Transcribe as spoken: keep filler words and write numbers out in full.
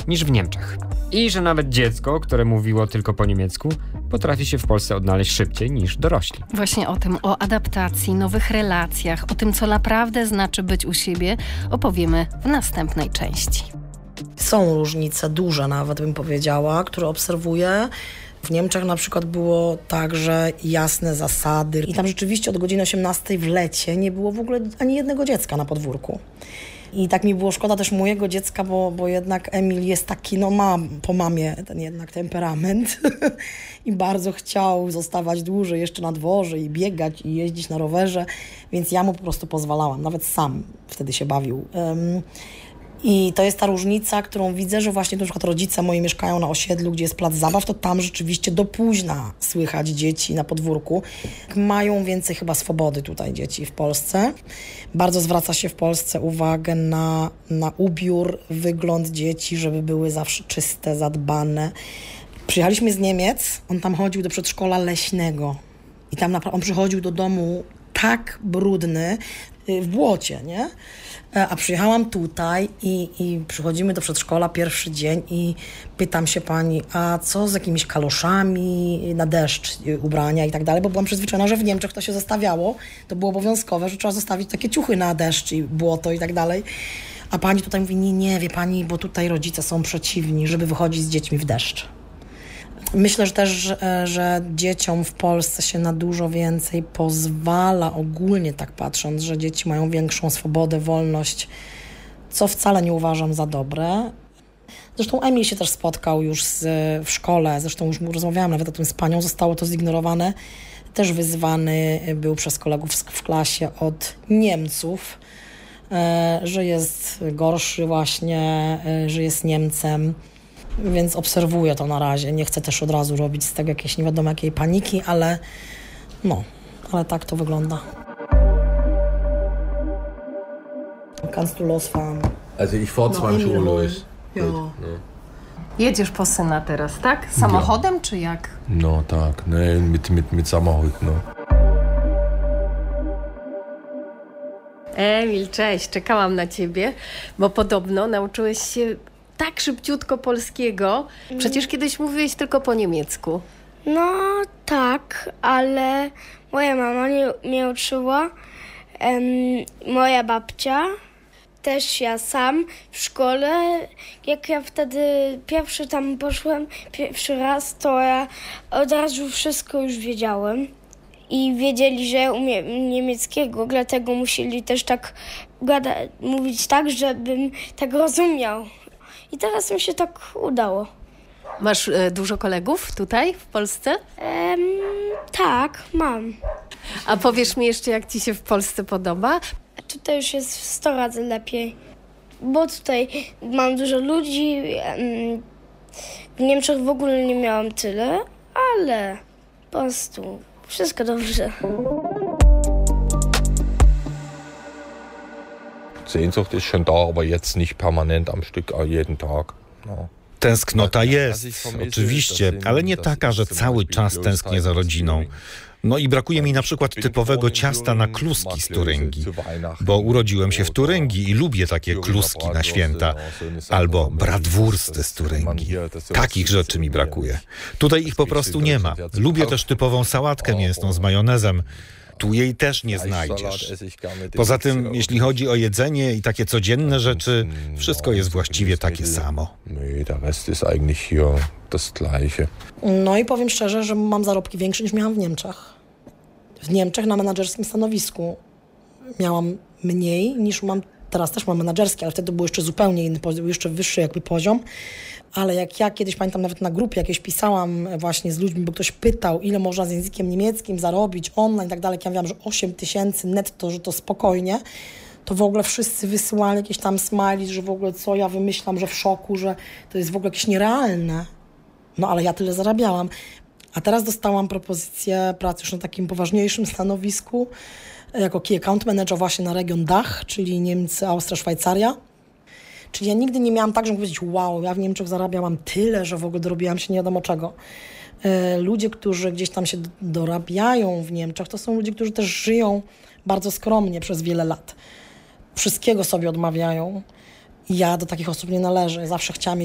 niż w Niemczech. I że nawet dziecko, które mówiło tylko po niemiecku, potrafi się w Polsce odnaleźć szybciej niż dorośli. Właśnie o tym, o adaptacji, nowych relacjach, o tym, co naprawdę znaczy być u siebie, opowiemy w następnej części. Są różnice, duże nawet bym powiedziała, które obserwuję. W Niemczech na przykład było tak, że jasne zasady i tam rzeczywiście od godziny osiemnastej w lecie nie było w ogóle ani jednego dziecka na podwórku. I tak mi było szkoda też mojego dziecka, bo, bo jednak Emil jest taki, no ma po mamie ten jednak temperament i bardzo chciał zostawać dłużej jeszcze na dworze i biegać i jeździć na rowerze, więc ja mu po prostu pozwalałam, nawet sam wtedy się bawił. Um, I to jest ta różnica, którą widzę, że właśnie na przykład rodzice moi mieszkają na osiedlu, gdzie jest plac zabaw, to tam rzeczywiście do późna słychać dzieci na podwórku. Mają więcej chyba swobody tutaj dzieci w Polsce. Bardzo zwraca się w Polsce uwagę na, na ubiór, wygląd dzieci, żeby były zawsze czyste, zadbane. Przyjechaliśmy z Niemiec, on tam chodził do przedszkola leśnego i tam naprawdę on przychodził do domu tak brudny, w błocie, nie? A przyjechałam tutaj i, i przychodzimy do przedszkola pierwszy dzień i pytam się pani, a co z jakimiś kaloszami na deszcz, ubrania i tak dalej, bo byłam przyzwyczajona, że w Niemczech to się zostawiało, to było obowiązkowe, że trzeba zostawić takie ciuchy na deszcz i błoto i tak dalej. A pani tutaj mówi, nie, nie, wie pani, bo tutaj rodzice są przeciwni, żeby wychodzić z dziećmi w deszcz. Myślę że też, że, że dzieciom w Polsce się na dużo więcej pozwala, ogólnie tak patrząc, że dzieci mają większą swobodę, wolność, co wcale nie uważam za dobre. Zresztą Emil się też spotkał już z, w szkole, zresztą już rozmawiałam nawet o tym z panią, zostało to zignorowane. Też wyzwany był przez kolegów w klasie od Niemców, e, że jest gorszy właśnie, e, że jest Niemcem. Więc obserwuję to na razie. Nie chcę też od razu robić z tego jakiejś nie wiadomo jakiej paniki, ale no, ale tak to wygląda. Kannst du losfahren? Also ich fahre zwar no, schon los. Ja. No. Jedziesz po syna teraz, tak? Samochodem ja. Czy jak? No tak, ne, mit, mit, mit Samochód, no. Emil, cześć, czekałam na ciebie, bo podobno nauczyłeś się tak szybciutko polskiego. Przecież kiedyś mówiłeś tylko po niemiecku. No tak, ale moja mama nie, mnie uczyła, um, moja babcia, też ja sam w szkole. Jak ja wtedy pierwszy tam poszłem, pierwszy raz, to ja od razu wszystko już wiedziałem. I wiedzieli, że ja umiem niemieckiego, dlatego musieli też tak gada, mówić tak, żebym tak rozumiał. I teraz mi się tak udało. Masz e, dużo kolegów tutaj w Polsce? Ehm, tak, mam. A powiesz mi jeszcze, jak ci się w Polsce podoba? Tutaj już jest sto razy lepiej, bo tutaj mam dużo ludzi. W Niemczech w ogóle nie miałam tyle, ale po prostu wszystko dobrze. Sehnsucht ist schon da, aber jetzt nicht permanent am Stück jeden Tag. No. Tęsknota jest, oczywiście, ale nie taka, że cały czas tęsknię za rodziną. No i brakuje mi na przykład typowego ciasta na kluski z Turyngii, bo urodziłem się w Turyngii i lubię takie kluski na święta, albo bratwursty z Turyngii. Takich rzeczy mi brakuje. Tutaj ich po prostu nie ma. Lubię też typową sałatkę mięsną z majonezem. Tu jej też nie znajdziesz. Poza tym, jeśli chodzi o jedzenie i takie codzienne rzeczy, wszystko jest właściwie takie samo. No i powiem szczerze, że mam zarobki większe niż miałam w Niemczech. W Niemczech na menadżerskim stanowisku miałam mniej niż mam teraz. Też mam menadżerskie, ale wtedy był jeszcze zupełnie inny poziom, był jeszcze wyższy jakby poziom. Ale jak ja kiedyś, pamiętam, nawet na grupie jakieś pisałam właśnie z ludźmi, bo ktoś pytał, ile można z językiem niemieckim zarobić online i tak dalej, ja mówiłam, że osiem tysięcy netto, że to spokojnie, to w ogóle wszyscy wysyłali jakieś tam smiley, że w ogóle co ja wymyślam, że w szoku, że to jest w ogóle jakieś nierealne. No ale ja tyle zarabiałam. A teraz dostałam propozycję pracy już na takim poważniejszym stanowisku, jako key account manager właśnie na region Dach, czyli Niemcy, Austria, Szwajcaria. Czyli ja nigdy nie miałam tak, że powiedzieć, wow, ja w Niemczech zarabiałam tyle, że w ogóle dorobiłam się nie wiadomo czego. Ludzie, którzy gdzieś tam się dorabiają w Niemczech, to są ludzie, którzy też żyją bardzo skromnie przez wiele lat. Wszystkiego sobie odmawiają. Ja do takich osób nie należę. Zawsze chciałam mieć